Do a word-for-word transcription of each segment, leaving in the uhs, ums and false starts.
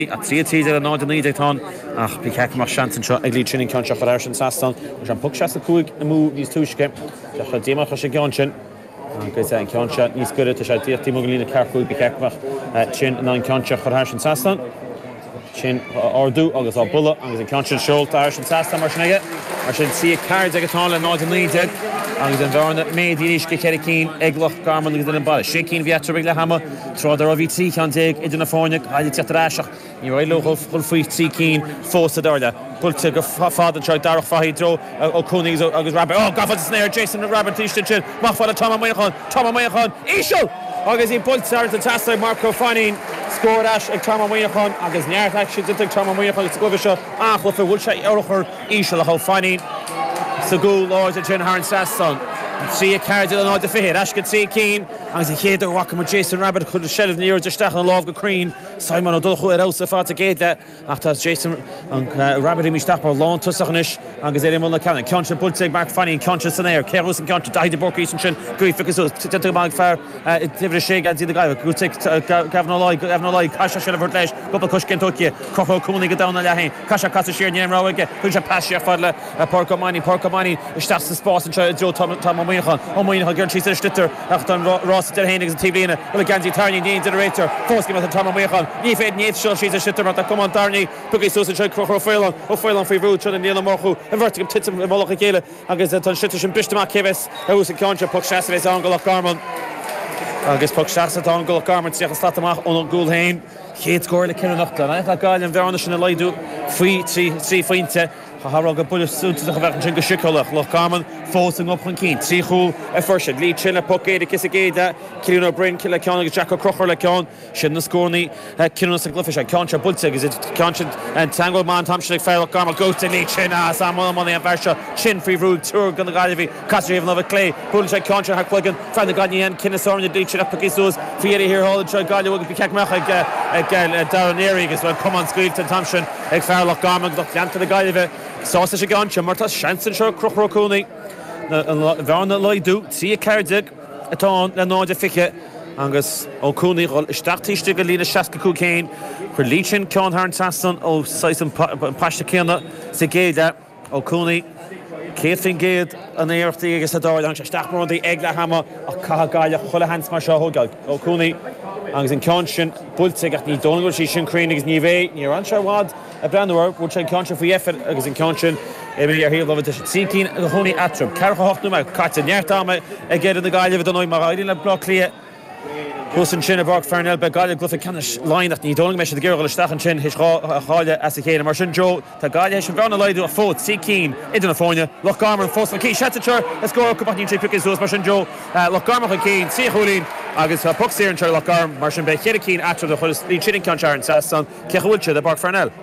a trí tí ar an náid an nídéagtán ach bí ceic mar seantain seo ag líd sin ceanse chu air sin sastan mar an puc seasta cúig na mú níos túisce de chu déach sé cean sin agus an ceanse níos gure a sé díochttaí mo lína cearcúig bí ceicmach sin ná an ceanse chu air sin sastan sin ardú agus á bula agus an cean sin seolta air sin sastan mar sinige mar sin si caird agatá le náid an nídeag agus an bharna médíis go ceir cín eglach garman agus an ball. Sé cín viatar le hama trád ar a bhí tí cean déag idir na fáineach a tetarráiseach ní roiil lochol chul faoi tí cín fósta darla. Bulte go fádan seo darach fahí dro ó cúnings agus Rabbit. Oh, gafad snéir Jason Rabbit tíiste sin má fád a Tom Maichan, Tom Maichan, Ísio! Agus í bultar a tasta Marco Fanning scór as ag Tom Maichan agus neartach si ag Tom Maichan ag scofa seo ach le bhfuil sé orchar Ísio le Fanning. Sa gúil láir a sin Haran Sasson. Sí a cairde an áid a fihir, as go tí cín, agus i chéad ar wacha mar Jason Rabbit chud a seirbh níor deisteach an láh go crín, Simon ó dulchú ar ása fáta géadle, ach tá Jason an Rabbit i místeach mar lán tusachnis, agus é mna ceanna. Ceanse bulteag Mark Fanning, ceanse san éir, ceirús an ceanse daide borcaí san sin, grífachas ús, tita mag fear, tíbhir sé gan tíad a gaiibh, gúteag gafna láid, gafna láid, caiise sin a bhir leis, gopla cos cintóci, cochó cúna go dána le hain, caiise caiise sér níam ráige, chuil se passi a fadle, Porco Mani, Porco Mani, isteach sa spás an seo Joe Tom Maichan, ó Maichan ha gurn sí sa stitter, ach don Ross der Hénig an T V-na, bhfuil ganti tarni ní generator, fósci mat Tom Maichan, ní féad níos seo sí sa stitter mat a cumán darni, pugí sús an seo crochó feilan, ó feilan fao bhúd sin an níla morchú, an vertigam titim i molach a chéile, agus an stitter sin bistamach cevis, a ús an ceanse puc seasavéis angolach Garman. Agus puc seasa angolach Garman tíach a slatamach ón gúil hain, chéad scóir le cinna nachla, a gáil an bhearna sin a leidú, faoi trí faointe, Harrog a bulle súnta a bheith sin go sicolach Loch Garman fósing op chun cín trí chúl a fuirse lí sin le puc éide kis a géide Ciúna O'Brien cile ceán agus Jack Crocher le ceán sin na scónaí Ciúna sa glyfis a ceanse bulte agus ceanse an tangle man tam sin ag fearr Loch Garman go lí sin a samá maní an bhairse sin frí rúd túr gan na gaiilehí Casriomh nova clé bulle sé ceanse ha chuigan fan na gaiíon cinna sána dí sin a pagíús fiidir hir hall tre gaiile agus bí ceicmeach ag ag Darnéri agus bhfuil cumán scuilte tam sin ag fearr Loch Garman do ceanta na gaiileh Sásta sé ganse mar tá seansan seo crochra cúnaí bhena leidú tí a cairdeag atá le náid a fiche agus ó cúnaí isteachtaíiste go lína seaca cú céin chuir lí sin ceán Haran Sasson ó an paiste céanna sa géide ó cúnaí céad fin géad an éirtaí agus a dáil an isteach marúntaí ag le hama a caithe gaiile chula hans mar seo thugáil ó cúnaí agus an cean sin bulte ach ní dónagóil sí sin crín agus ní bhéh ní an seo bhád a breanúir bhil sé ceanse faoi effort agus an cean sin é mé ar híal lehid sí cín a tháinig atrum cecha hochtú me caite neartama a ggéad na gaiileh don óid mar áidirn le blog lia Húsan sin a bhag fearnil be gaiile glufa canis láinach ní dóling me sé de ggéir stachan sin his cháile as a chéine mar sin Joe tá gaiile sin bhena leidú a fót sí cín idir na fáine Loch Garman fós na cí seteir a scór go ní sé picas ús mar sin Joe Loch Garman a cín sí cholín agus puc sé an tre Loch Garman mar sin be chéad cín atra a chuil lí sin ceansear an Sasson cehúilte de bag fearnil.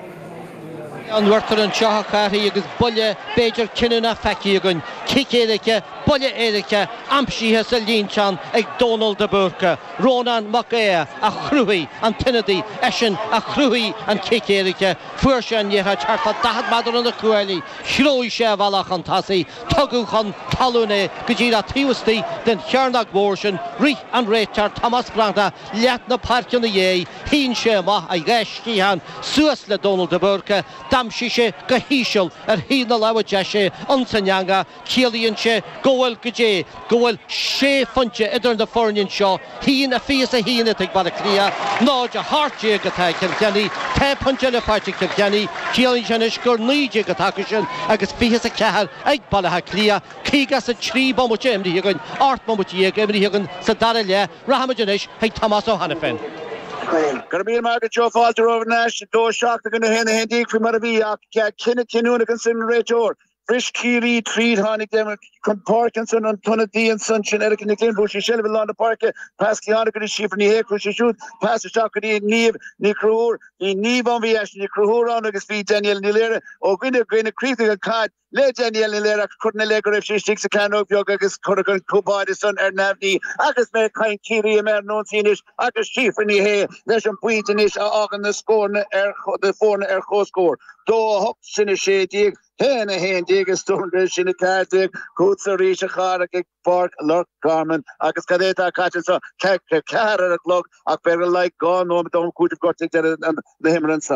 An bhuirtar an seachaí agus bulle béidir cinna feici agan cicéidecha bulle éidecha ampsíthe sa línsean ag Donald de Burke Rónan Macéa a chruúí an tinadí esin a chruúí an cicéidecha fuair se an dhéthe tearfa dahad madar an na cuailí chróí sé bhealach an tasaí tugadúchan talúna go dtí a tíhastaí den chearnach mór sin rí an réitear Thomas Branta leat na páirceanna dhé hín sé maith a gceistíán suas le Donald de Burke Damsi sé go híisiil ar hína lehaide sé ansanneanga céalaíonn sé gohfuil go dé gohfuil sé funte idir na fórnin seo hín a fios a híine ag bad a clia náid a háirte go tá Kilkenny te punte le páirte Kilkenny céalaíonn sin is gur níide go taca sin agus fios a cethir ag bailthe clia cígas a trí bommute imrí agan art bommute imrí agan sa dara le rahamidirnis ag Thomas O'Hanifin. Carabin market Joe Falter over Nash, door shock the gonna hand hand for Maravi, Kinna Kinuna consider Rachor. Frisch Kiri, Treat, Honig, them, Parkinson, and Tonati and Sunshine, Eric and Nick Bush, Shelby, London Park, Pasquiana, Shif, and Nick, which shoot, pass the shock, Neve, Nicrour, Neve on the Ash, Nicrour on the speed, Daniel Nilera, or Gwynna, Gwynna, Critical card, let Daniel Nilera, couldn't leg if she sticks a can of yoga, Kodakan, Kuba, the son, Ernavdi, Agus make kind Kiri, a man, non finish, Agus Chief, and he hair, there's some point in his on the score, the four air score. Do hooks in a shade, hen a hen dig a stone dish in a card, good Utsa Risha Khara ag Park Lurk Garman agus cadéta catchin so cear a clog ach better like gone no don't could have got it the himmer